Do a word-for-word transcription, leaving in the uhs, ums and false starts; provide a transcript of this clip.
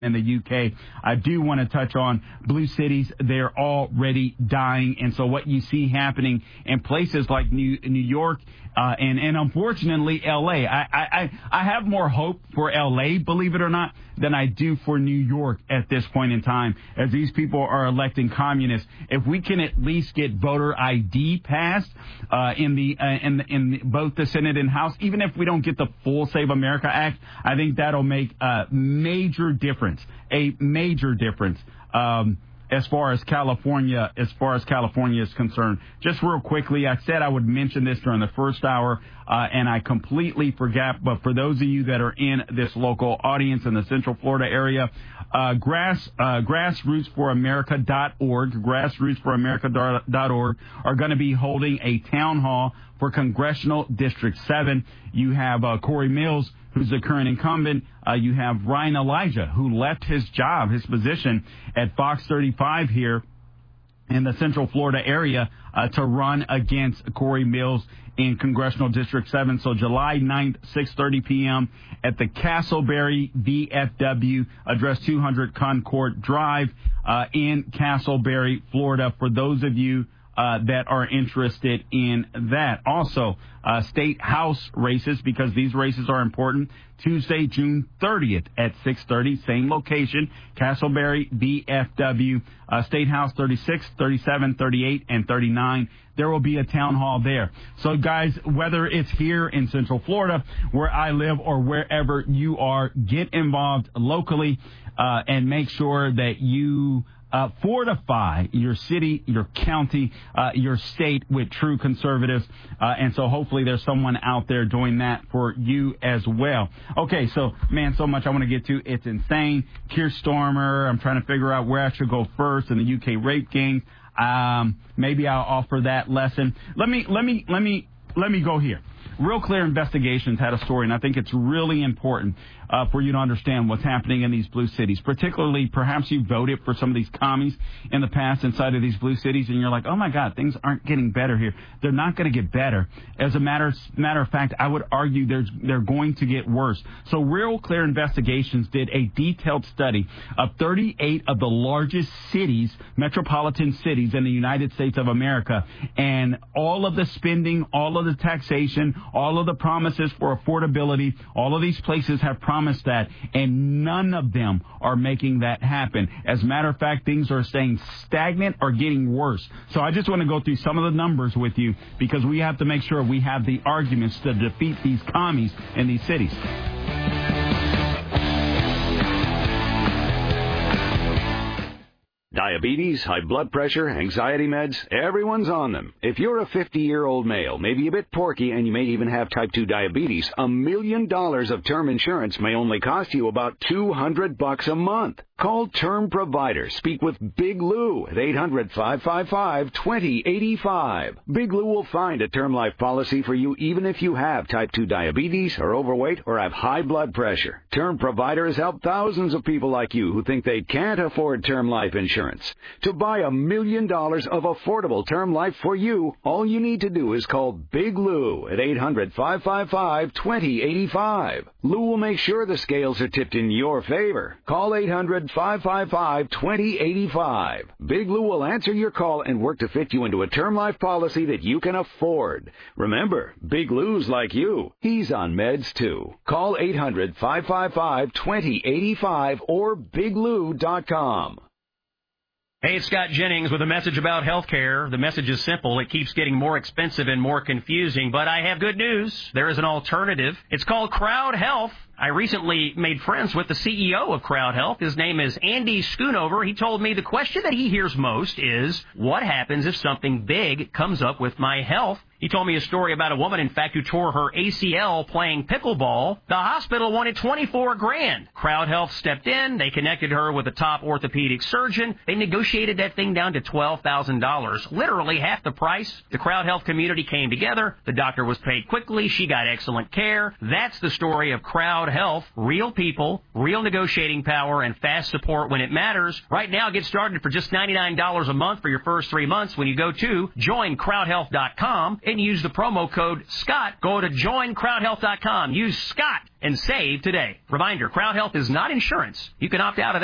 in the U K. I do want to touch on blue cities. They're already dying. And so what you see happening in places like New, New York uh, and, and unfortunately L A, I, I, I have more hope for L A, believe it or not, than I do for New York at this point in time, as these people are electing communists. If we can at least get voter I D passed uh, in the uh, in, the, in both the Senate and House, even if we don't get the full Save America Act, I think that'll make a major difference. A major difference um, as far as California, as far as California is concerned. Just real quickly, I said I would mention this during the first hour, uh, and I completely forgot. But for those of you that are in this local audience in the Central Florida area, uh, grass uh, grassroots for america dot org, grassroots for america dot org are going to be holding a town hall for Congressional District seven. You have uh, Corey Mills, who's the current incumbent. Uh, you have Ryan Elijah, who left his job, his position at Fox thirty-five here in the Central Florida area uh, to run against Corey Mills in Congressional District seven. So July ninth, six thirty p.m. at the Castleberry V F W, address two hundred Concord Drive uh, in Castleberry, Florida, for those of you Uh, that are interested in that. Also, uh, state house races, because these races are important. Tuesday, June thirtieth at six thirty, same location, Castleberry V F W, uh, State House thirty-six, thirty-seven, thirty-eight, and thirty-nine. There will be a town hall there. So, guys, whether it's here in Central Florida, where I live, or wherever you are, get involved locally uh, and make sure that you Uh, fortify your city, your county, uh, your state with true conservatives. Uh, and so hopefully there's someone out there doing that for you as well. Okay, so, man, so much I want to get to. It's insane. Keir Starmer, I'm trying to figure out where I should go first in the U K rape gangs. Um, maybe I'll offer that lesson. Let me, let me, let me, let me go here. Real Clear Investigations had a story, and I think it's really important uh, for you to understand what's happening in these blue cities. Particularly, perhaps you voted for some of these commies in the past inside of these blue cities, and you're like, oh, my God, things aren't getting better here. They're not going to get better. As a matter, matter of fact, I would argue there's, they're going to get worse. So Real Clear Investigations did a detailed study of thirty-eight of the largest cities, metropolitan cities in the United States of America, and all of the spending, all of the taxation, all of the promises for affordability, all of these places have promised that, and none of them are making that happen. As a matter of fact, things are staying stagnant or getting worse. So I just want to go through some of the numbers with you, because we have to make sure we have the arguments to defeat these commies in these cities. Diabetes, high blood pressure, anxiety meds, everyone's on them. If you're a fifty-year-old male, maybe a bit porky, and you may even have type two diabetes, a million dollars of term insurance may only cost you about two hundred bucks a month. Call Term Provider. Speak with Big Lou at eight hundred, five five five, two zero eight five. Big Lou will find a term life policy for you even if you have type two diabetes, are overweight, or have high blood pressure. Term Provider has helped thousands of people like you who think they can't afford term life insurance. To buy a million dollars of affordable term life for you, all you need to do is call Big Lou at eight hundred, five five five, two zero eight five. Lou will make sure the scales are tipped in your favor. Call eight hundred, five five five, two zero eight five. Big Lou will answer your call and work to fit you into a term life policy that you can afford. Remember, Big Lou's like you. He's on meds too. Call eight hundred, five five five, two zero eight five or big lou dot com. Hey, it's Scott Jennings with a message about health care. The message is simple. It keeps getting more expensive and more confusing, but I have good news. There is an alternative. It's called Crowd Health. I recently made friends with the C E O of Crowd Health. His name is Andy Schoonover. He told me the question that he hears most is, what happens if something big comes up with my health? He told me a story about a woman, in fact, who tore her A C L playing pickleball. The hospital wanted twenty-four grand. Crowd Health stepped in. They connected her with a top orthopedic surgeon. They negotiated that thing down to twelve thousand dollars, literally half the price. The Crowd Health community came together. The doctor was paid quickly. She got excellent care. That's the story of Crowd Health. Real people, real negotiating power, and fast support when it matters. Right now, get started for just ninety-nine dollars a month for your first three months when you go to join crowd health dot com. and use the promo code SCOTT. Go to join crowd health dot com. Use SCOTT and save today. Reminder, Crowd Health is not insurance. You can opt out of